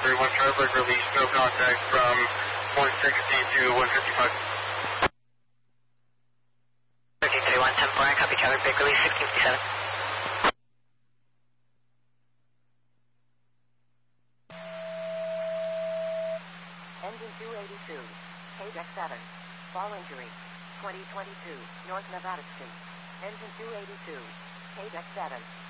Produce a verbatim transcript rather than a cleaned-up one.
three one, Trevor, release, no contact from one sixty to one fifty-five. thirteen three one, ten four, I copy, Trevor, big release, sixteen fifty-seven. Engine two eighty-two, K D E C seven, fall injury, twenty twenty-two, North Nevada Street. Engine two eighty-two, K D E C seven.